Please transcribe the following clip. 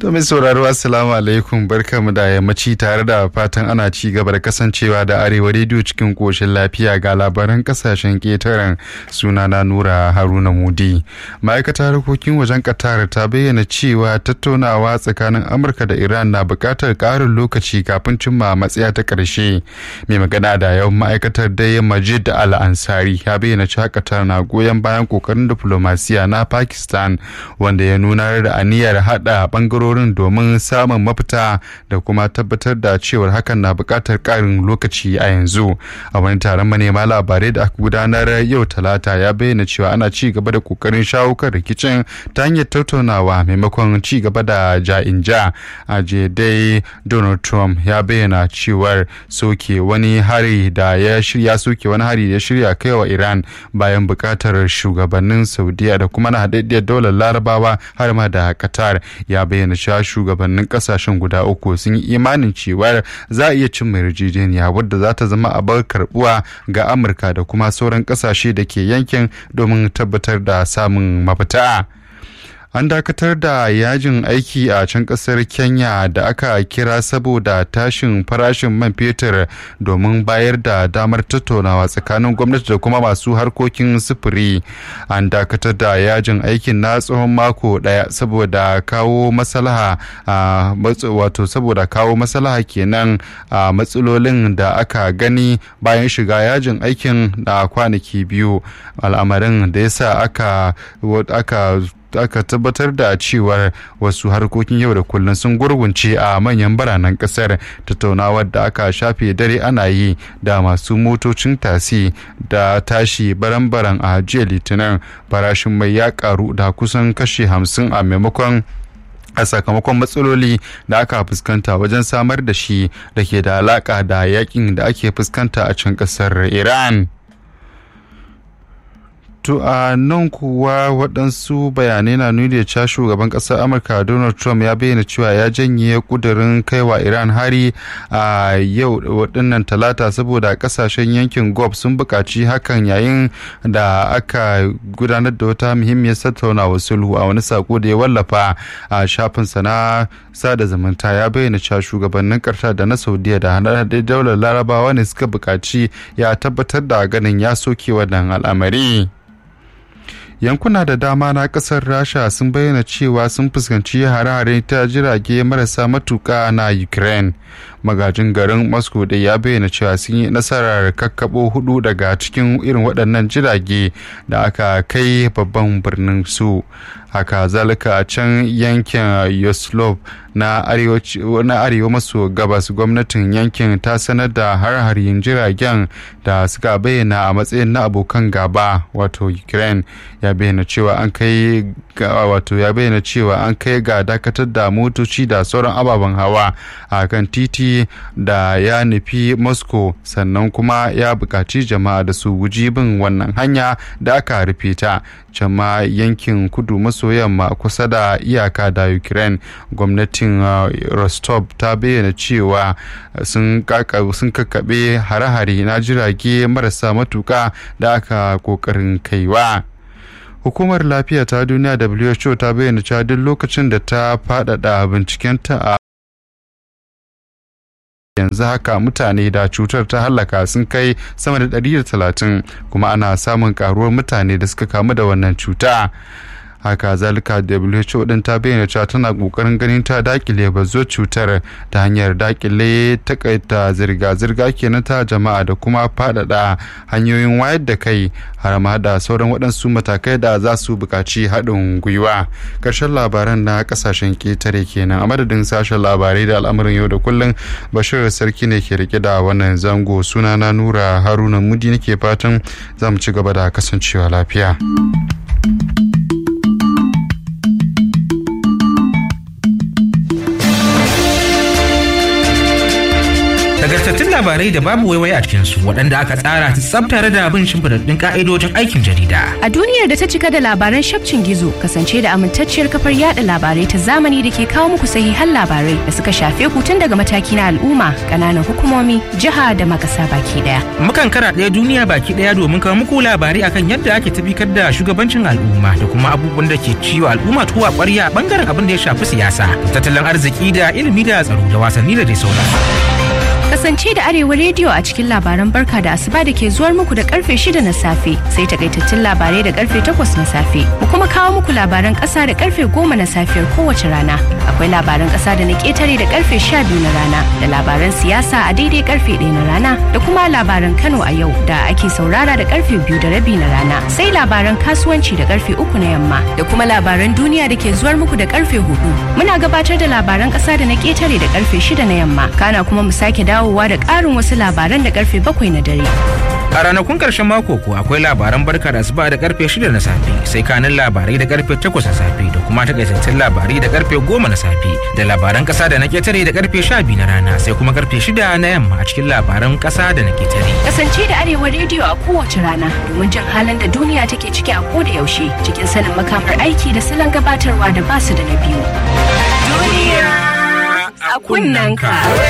To mai sauraro assalamu alaikum barkamu da yammaci tare da fatan ana ci gaba da kasancewa da Arewa rediyo cikin koshin lafiya ga labaran kasashen ketaren sunana Nura Haruna Mudi. Ma'aikatar harkokin wajen Qatar ta bayyana cewa tattaunawa tsakanin Amurka da Iran na buƙatar ƙarin lokaci kafin cimma matsaya ta ƙarshe. Mai magana da yawan ma'aikatar dai Majid Al-Ansari ya bayyana cewa Qatar na goyon bayan kokarin diplomasiya na Pakistan wanda ya nuna da aniyar haɗa bangarorin domin samun mafita da kuma tabbatar da cewar hakan na buƙatar ƙarin lokaci a yanzu. A wani taron manema labarai da aka gudanar yau talata ya bayyana cewa ana ci gaba da kokarin shawo kan rikicin ta hanyar tattaunawa maimakon ci gaba da ja-in-ja. A dai Donald Trump ya bayyana cewar soke wani hari da ya shirya kaiwa Iran bayan buƙatar shugabannin Saudiya da kuma na haɗaɗɗiyar daular Larabawa har ma da Qatar. Ya bayyana cewa shugabannin kasashen guda uku sun yi imanin cewar za a iya cimma yarjejeniya wadda za ta zama abar karbuwa ga Amurka da kuma sauran kasashe da ke yankin domin tabbatar da samun mafita. An dakatar da yajin aiki a can kasar Kenya da aka kira saboda tashin farashin man fetur domin bayar da damar tattaunawa tsakanin gwamnati da kuma masu harkokin sufuri. An dakatar da yajin aikin na tsawon mako daya saboda kawo maslaha kenan a matsalolin da aka gani bayan shiga yajin aikin da kwanaki biyu, al'amarin da yasa aka tabbatar da cewar wasu harkokin yau da kullum sun gurgunce a manyan biranen kasar. Tattaunawar da aka shafe dare ana yi da masu motocin tasi da tashi baran-baran a jiya Litinin. Farashin mai ya karu da kusan kashi 50 a sakamakon matsaloli da aka fuskanta wajen samar da shi da ke da alaka da yakin da ake fuskanta a can kasar Iran. To a nan kuwa waɗansu bayanai na nuni da cewa shugaban ƙasar Amurka Donald Trump ya bayyana cewa ya janye ƙudurin kaiwa Iran hari a yau waɗannan talata saboda ƙasashen yankin Gulf sun buƙaci hakan yayin da aka gudanar da wata muhimmiyar tattaunawa sulhu. A wani sako da ya wallafa a shafinsa na sada zumunta ya bayyana cewa shugabannin ƙarshe da na Saudiya da haɗaɗɗen daular Larabawa ne suka buƙaci ya tabbatar da ganin ya soke wannan al'amari. Yankuna da dama na kasar Rasha sun bayyana cewa sun fuskanci hare-hare ta jirage marasa matuka na Ukraine. Magajin garin Moscow da ya bayyana cewa sun yi nasarar kakkabo 4 daga cikin irin waɗannan jirage da aka kai babban birnin su. Haka zalika a can yankin Yoslov na arewa maso gabas, gwamnatin yankin ta sanar da har-harin jiragen da suka bayyana a matsayin na abokan gaba wato Ukraine. Ya bayyana cewa an kai ga dakatar da motoci da sauran ababen hawa a kan titi da ya nufi Moscow, sannan kuma ya buƙaci jama'a da su guji bin wannan hanya da aka rufe ta. Can ma yankin kudu maso yamma kusa da iyaka da Ukraine, gwamnatin Rostov ta bayyana cewa sun kakkaɓe hare-hare na jirage marasa matuka da aka ƙoƙarin kaiwa. Hukumar Lafiya ta Duniya WHO ta bayyana cewa duk lokacin da ta faɗaɗa bincikenta a yanzu haka mutane da cutar ta hallaka sun kai sama da 130, kuma ana samun karuwar mutane da suka kamu da wannan cuta. Haka zalika WHO din ta bayyana cewa tana kokarin ganin ta dakile bazo cutar ta hanyar dakile takaita zirga-zirga kenan ta jama'a da kuma faɗaɗa hanyoyin wayar da kai har ma da sauran waɗansu matakai da za su buƙaci haɗin gwiwa. Ƙarshen labaran na ƙasashen ƙetare kenan. A madadin sashen labarai da al'amuran yau da kullum, Bashir Sarki ne ke rike da wannan zango. Sunana Nura Haruna Mudi nake fatan za mu ci gaba da kasancewa lafiya. Nagartattun labarai da babu waiwai a cikinsu waɗanda aka tsara su tsab tare da bin shimfiɗaɗɗun ƙa'idojin aikin jarida. A duniyar da ta cika da labaran shafcin gizo, kasance da amintacciyar kafar yada labarai ta zamani da ke kawo muku sahihan labarai da suka shafe ku tun daga mataki na al'umma, ƙananan hukumomi, jiha da makasa baki ɗaya. Mukan karaɗe duniya baki ɗaya domin kawo muku labarai akan yadda ake tabbatar da shugabancin al'umma da kuma abubuwan da ke ciwo al'umma tuwa ƙwarya bangaren abin da ya shafi siyasa, tattalin arziki da ilimi da tsaro da wasanni da dai sauransu. Kasance da Arewa rediyo a cikin labaran barka da asuba da ke zuwar muku da karfe 6 na safe, sai takaitattun labarai da karfe 8 na safe. Mu kuma kawo muku labaran kasa da karfe 10 na safiyar kowace rana. Akwai labaran kasa da na ketare da karfe 12 na rana, da labaran siyasa a daidai karfe 1 na rana, da kuma labaran Kano a yau da ake saurara da karfe 2:30 na rana. Sai labaran kasuwanci da karfe 3 na yamma, da kuma labaran duniya da ke zuwar muku da karfe 4. Muna gabatar da labaran kasa da na ketare da karfe 6 na yamma. Kana kuma mu sake dawowa da ƙarin wasu labaran da karfe 7 na dare. A ranakun ƙarshen mako ko akwai labaran barka da asuba da karfe 6 na safe, sai kanin labarai da karfe 8 na safe, da kuma takaitattun labarai da karfe 10 na safe, da labaran ƙasa da na ketare da karfe 12 na rana, sai kuma karfe 6 na yamma a cikin labaran ƙasa da na ketare. Kasance da Arewa rediyo a kowace rana domin jin halin da duniya take ciki a koda yaushe, cikin sanin makamar aiki da salon gabatarwa da basu da na biyu. Duniya a kunnanka.